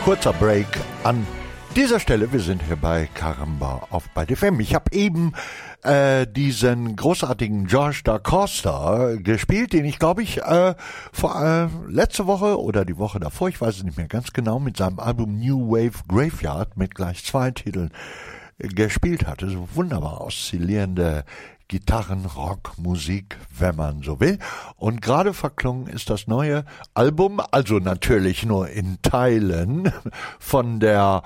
kurzer Break an dieser Stelle. Wir sind hier bei Caramba auf Byte FM. Ich habe eben diesen großartigen Josh Da Costa gespielt, den ich glaube ich letzte Woche oder die Woche davor, ich weiß es nicht mehr ganz genau, mit seinem Album New Wave Graveyard mit gleich 2 Titeln gespielt hatte. So wunderbar oszillierende Gitarren, Rockmusik, wenn man so will. Und gerade verklungen ist das neue Album, also natürlich nur in Teilen, von der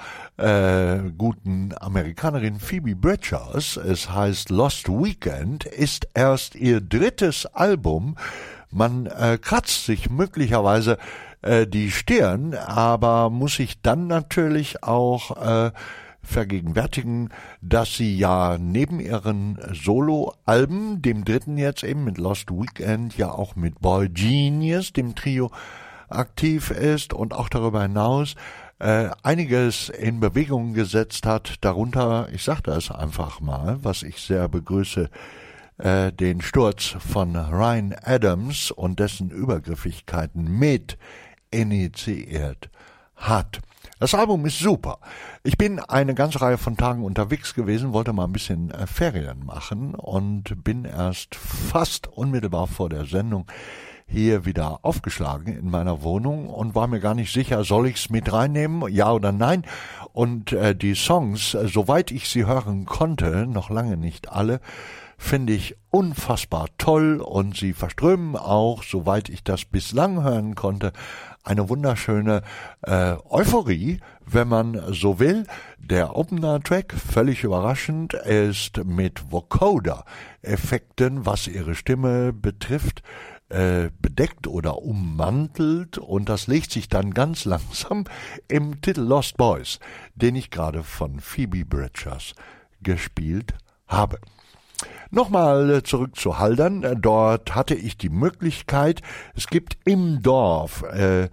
guten Amerikanerin Phoebe Bridgers. Es heißt Lost Weekend, ist erst ihr 3. Album. Man kratzt sich möglicherweise die Stirn, aber muss sich dann natürlich auch vergegenwärtigen, dass sie ja neben ihren Solo-Alben, dem 3. jetzt eben mit Lost Weekend, ja auch mit Boy Genius, dem Trio, aktiv ist und auch darüber hinaus einiges in Bewegung gesetzt hat. Darunter, ich sagte es einfach mal, was ich sehr begrüße, den Sturz von Ryan Adams und dessen Übergriffigkeiten mit initiiert hat. Das Album ist super. Ich bin eine ganze Reihe von Tagen unterwegs gewesen, wollte mal ein bisschen Ferien machen und bin erst fast unmittelbar vor der Sendung hier wieder aufgeschlagen in meiner Wohnung und war mir gar nicht sicher, soll ich's mit reinnehmen, ja oder nein. Und die Songs, soweit ich sie hören konnte, noch lange nicht alle, finde ich unfassbar toll und sie verströmen auch, soweit ich das bislang hören konnte, eine wunderschöne Euphorie, wenn man so will. Der Opener-Track, völlig überraschend, ist mit Vocoder-Effekten, was ihre Stimme betrifft, bedeckt oder ummantelt, und das legt sich dann ganz langsam im Titel Lost Boys, den ich gerade von Phoebe Bridgers gespielt habe. Nochmal zurück zu Haldern. Dort hatte ich die Möglichkeit, es gibt im Dorf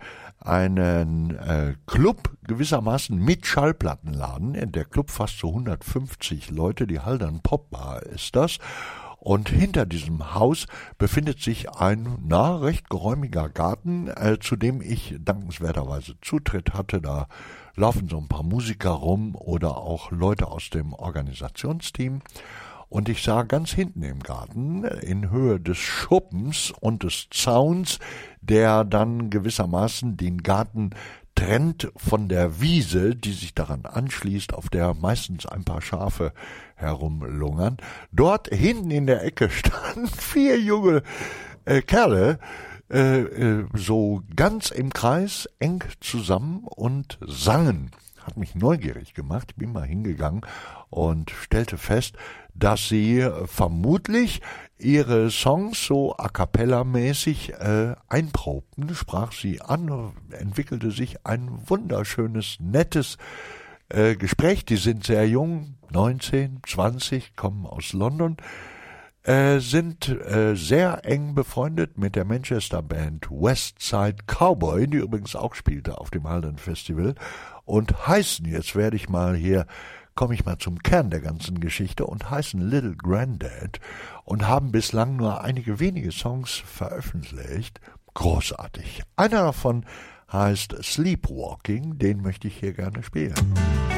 einen Club, gewissermaßen mit Schallplattenladen. Der Club fasst so 150 Leute, die Haldern Popbar ist das. Und hinter diesem Haus befindet sich ein recht geräumiger Garten, zu dem ich dankenswerterweise Zutritt hatte. Da laufen so ein paar Musiker rum oder auch Leute aus dem Organisationsteam. Und ich sah ganz hinten im Garten, in Höhe des Schuppens und des Zauns, der dann gewissermaßen den Garten trennt von der Wiese, die sich daran anschließt, auf der meistens ein paar Schafe herumlungern. Dort hinten in der Ecke standen 4 junge Kerle, so ganz im Kreis, eng zusammen und sangen. Hat mich neugierig gemacht, bin mal hingegangen und stellte fest, dass sie vermutlich ihre Songs so a cappella mäßig einprobten, sprach sie an, entwickelte sich ein wunderschönes, nettes Gespräch. Die sind sehr jung, 19, 20, kommen aus London, sind sehr eng befreundet mit der Manchester Band Westside Cowboy, die übrigens auch spielte auf dem Haldern Festival, und heißen, jetzt komme ich mal zum Kern der ganzen Geschichte, und heißen Little Granddad und haben bislang nur einige wenige Songs veröffentlicht. Großartig. Einer davon heißt Sleepwalking, den möchte ich hier gerne spielen.